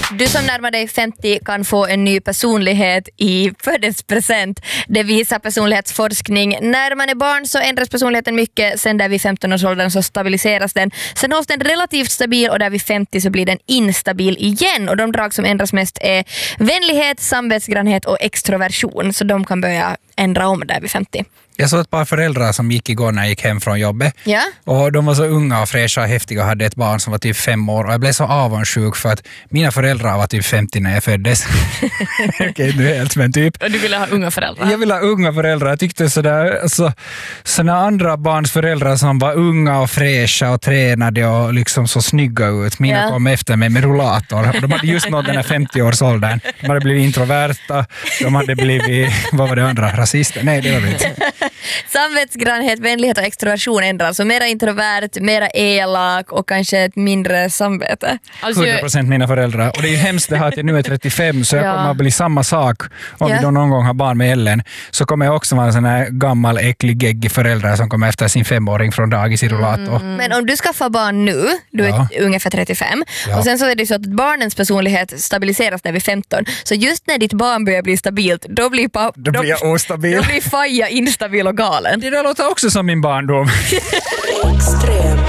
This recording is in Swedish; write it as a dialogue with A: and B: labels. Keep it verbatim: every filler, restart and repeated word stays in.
A: Du som närmar dig femtio kan få en ny personlighet i födelsepresent. Det visar personlighetsforskning. När man är barn så ändras personligheten mycket. Sen där vid femton-årsåldern så stabiliseras den. Sen hålls den relativt stabil och där vid femtio så blir den instabil igen. Och de drag som ändras mest är vänlighet, samvetsgrannhet och extroversion. Så de kan börja ändra om där vid femtio.
B: Jag såg ett par föräldrar som gick igår när jag gick hem från jobbet.
A: Ja.
B: Och de var så unga och fräscha och häftiga och hade ett barn som var typ fem år. Och jag blev så avundsjuk för att mina föräldrar var typ femtio när jag föddes. Okej, okay, nu är helt men typ.
C: Och du ville ha unga föräldrar?
B: Jag ville ha unga föräldrar. Jag tyckte sådär, alltså, såna andra barns föräldrar som var unga och fräscha och tränade och liksom så snygga ut. Mina
A: ja.
B: kom efter mig med rullator. De hade just nått den här femtio-årsåldern. De hade blivit introverta. De hade blivit, vad var det andra? Rasister? Nej, det var det inte.
A: Samvetsgrannhet, vänlighet och extroversion ändras. Alltså mera introvert, mera elak och kanske ett mindre samvete.
C: Alltså,
B: hundra procent mina föräldrar. Och det är ju hemskt det här att jag nu är trettiofem så jag
A: ja.
B: kommer att bli samma sak om
A: ja.
B: vi då någon gång har barn med Ellen. Så kommer jag också vara en sån här gammal, äcklig, geggig förälder som kommer efter sin femåring från dagis i rullator.
A: Mm. Men om du skaffar barn nu, du är
B: ja.
A: ungefär trettiofem
B: ja.
A: och sen så är det så att barnens personlighet stabiliseras när vi är femton. Så just när ditt barn börjar bli stabilt, då blir, pa-
B: Då blir jag ostabil.
A: Då blir Faja instabil och galen.
B: Det där låter också som min barndom.
D: Extrem.